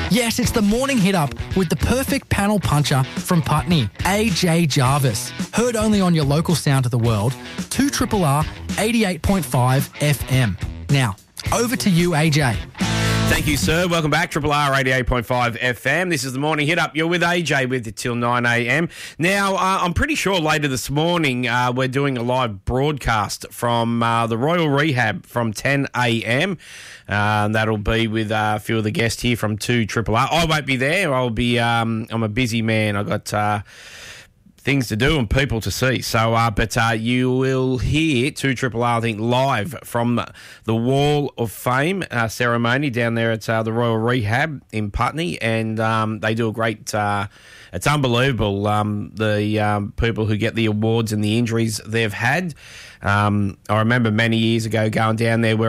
Yes, it's the morning hit up with the perfect panel puncher from Putney, AJ Jarvis. Heard only on your local sound of the world, 2RRR 88.5 FM. Now, over to you, AJ. Thank you, sir. Welcome back. Triple R 88.5 FM. This is the morning hit up. You're with AJ with you till 9 a.m. Now, I'm pretty sure later this morning we're doing a live broadcast from the Royal Rehab from 10 a.m. That'll be with a few of the guests here from 2RRR. I won't be there. I'll be. I'm a busy man. I got things to do and people to see. So, but you will hear 2RRR, I think, live from the Wall of Fame ceremony down there at the Royal Rehab in Putney, and they do a great. It's unbelievable the people who get the awards and the injuries they've had. I remember many years ago going down there where